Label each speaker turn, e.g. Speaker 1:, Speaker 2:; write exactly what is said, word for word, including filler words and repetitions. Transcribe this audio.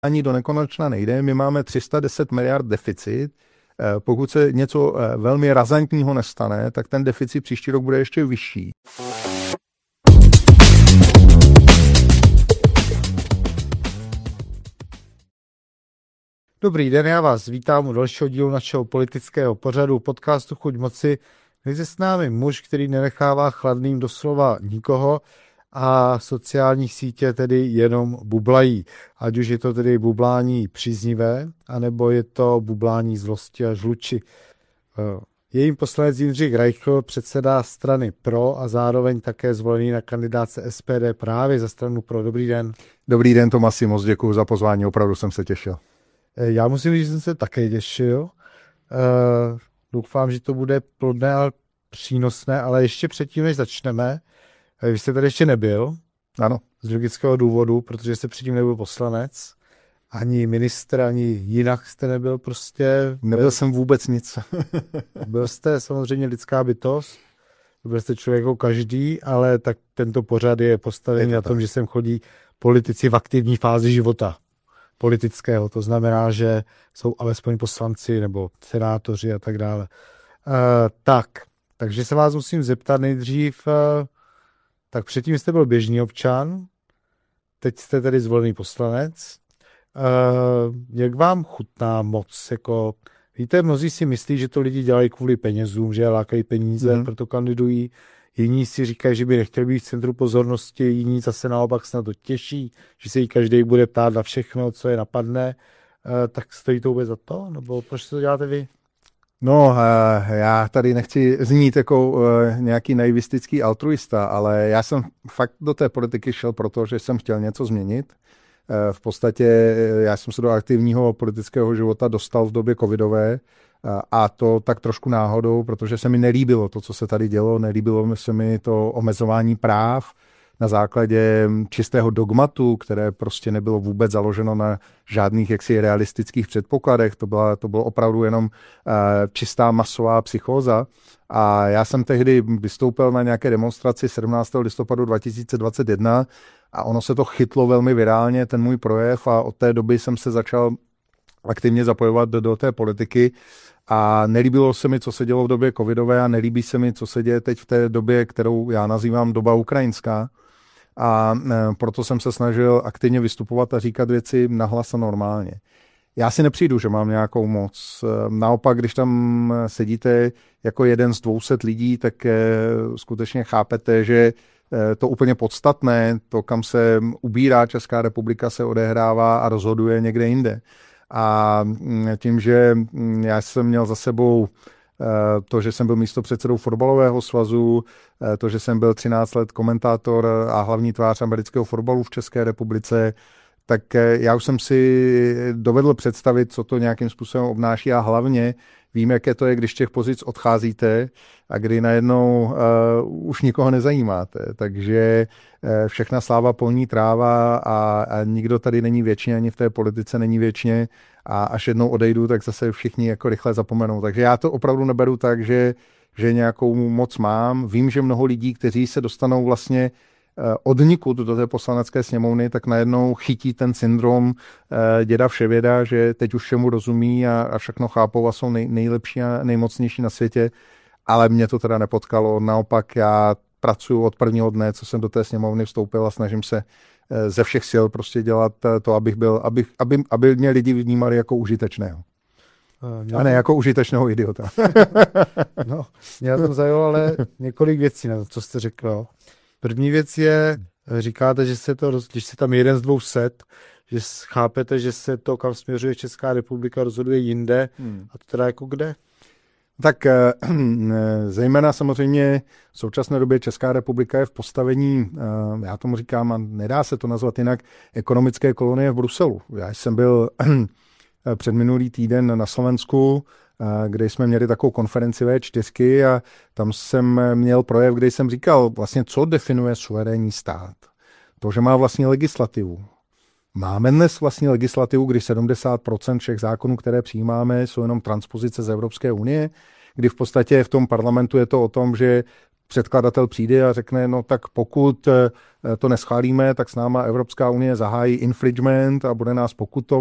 Speaker 1: ani do nekonečna nejde. My máme tři sta deset miliard deficit. Pokud se něco velmi razantního nestane, tak ten deficit příští rok bude ještě vyšší.
Speaker 2: Dobrý den, já vás vítám u dalšího dílu našeho politického pořadu podcastu Chuť moci. Je s námi muž, který nenechává chladným doslova nikoho a sociální sítě tedy jenom bublají. Ať už je to tedy bublání příznivé, anebo je to bublání zlosti a žluči. Jejím poslanec Jindřich Reichl, předseda strany Pro a zároveň také zvolený na kandidáce S P D právě za stranu Pro. Dobrý den.
Speaker 1: Dobrý den, Tomasi, moc děkuji za pozvání, opravdu jsem se těšil.
Speaker 2: Já musím říct, že jsem se také těšil. Doufám, že to bude plodné a přínosné, ale ještě předtím, než začneme, vy jste tady ještě nebyl.
Speaker 1: Ano.
Speaker 2: Z logického důvodu, protože jste předtím nebyl poslanec, ani ministr, ani jinak jste nebyl prostě.
Speaker 1: Nebyl byl, jsem vůbec nic.
Speaker 2: Byl jste samozřejmě lidská bytost, byl jste člověk jako každý, ale tak tento pořad je postavený je na tom, tak, že sem chodí politici v aktivní fázi života politického. To znamená, že jsou alespoň poslanci nebo senátoři a tak dále. Uh, tak, takže se vás musím zeptat nejdřív, uh, tak předtím jste byl běžný občan, teď jste tedy zvolený poslanec. Uh, jak vám chutná moc? Jako, víte, mnozí si myslí, že to lidi dělají kvůli penězům, že lákají peníze, mm. proto kandidují. Jiní si říkají, že by nechtěli být v centru pozornosti, jiní zase naopak se na to těší, že se jí každý bude ptát na všechno, co je napadne. Uh, tak stojí to vůbec za to? Nebo proč to děláte vy?
Speaker 1: No, já tady nechci znít jako nějaký naivistický altruista, ale já jsem fakt do té politiky šel proto, že jsem chtěl něco změnit. V podstatě já jsem se do aktivního politického života dostal v době covidové a to tak trošku náhodou, protože se mi nelíbilo to, co se tady dělo, nelíbilo se mi to omezování práv na základě čistého dogmatu, které prostě nebylo vůbec založeno na žádných jaksi realistických předpokladech. To byla, to bylo opravdu jenom uh, čistá masová psychóza. A já jsem tehdy vystoupil na nějaké demonstraci sedmnáctého listopadu dva tisíce dvacet jedna a ono se to chytlo velmi virálně, ten můj projev, a od té doby jsem se začal aktivně zapojovat do, do té politiky. A nelíbilo se mi, co se dělo v době covidové, a nelíbí se mi, co se děje teď v té době, kterou já nazývám doba ukrajinská. A proto jsem se snažil aktivně vystupovat a říkat věci nahlas a normálně. Já si nepřijdu, že mám nějakou moc. Naopak, když tam sedíte jako jeden z dvouset lidí, tak skutečně chápete, že to úplně podstatné, to, kam se ubírá Česká republika, se odehrává a rozhoduje někde jinde. A tím, že já jsem měl za sebou to, že jsem byl místopředsedou fotbalového svazu, to, že jsem byl třináct let komentátor a hlavní tvář amerického fotbalu v České republice, tak já už jsem si dovedl představit, co to nějakým způsobem obnáší, a hlavně vím, jaké to je, když těch pozic odcházíte a kdy najednou uh, už nikoho nezajímáte. Takže uh, všechna sláva polní tráva a, a nikdo tady není věčně, ani v té politice není věčně, a až jednou odejdu, tak zase všichni jako rychle zapomenou. Takže já to opravdu neberu tak, že, že nějakou moc mám. Vím, že mnoho lidí, kteří se dostanou vlastně odnikud do té poslanecké sněmovny, tak najednou chytí ten syndrom děda vševěda, že teď už všemu rozumí a, a všechno chápou a jsou nej, nejlepší a nejmocnější na světě, ale mě to teda nepotkalo. Naopak já pracuji od prvního dne, co jsem do té sněmovny vstoupil, a snažím se ze všech sil prostě dělat to, abych byl, abych, aby, aby mě lidi vnímali jako užitečného. A, a ne jako užitečného idiota.
Speaker 2: No, mě to zajímalo ale několik věcí na to, co jste řekl. První věc je, říkáte, že se to, když se tam jeden z dvou set, že chápete, že se to, kam směřuje Česká republika, rozhoduje jinde. Hmm. A to teda jako kde?
Speaker 1: Tak zejména samozřejmě v současné době Česká republika je v postavení, já tomu říkám, a nedá se to nazvat jinak, ekonomické kolonie v Bruselu. Já jsem byl předminulý týden na Slovensku, kde jsme měli takovou konferenci vé čtyři, a tam jsem měl projev, kde jsem říkal vlastně, co definuje suverénní stát. To, že má vlastní legislativu. Máme dnes vlastní legislativu, kdy sedmdesát procent všech zákonů, které přijímáme, jsou jenom transpozice z Evropské unie, kdy v podstatě v tom parlamentu je to o tom, že předkladatel přijde a řekne, no tak pokud to neschválíme, tak s náma Evropská unie zahájí infringement a bude nás pokutovat